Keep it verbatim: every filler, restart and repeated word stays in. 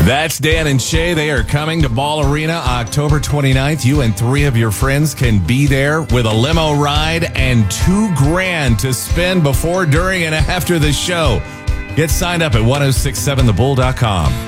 That's Dan and Shay. They are coming to Ball Arena October twenty-ninth. You and three of your friends can be there with a limo ride and two grand to spend before, during, and after the show. Get signed up at ten sixty-seven the bull dot com.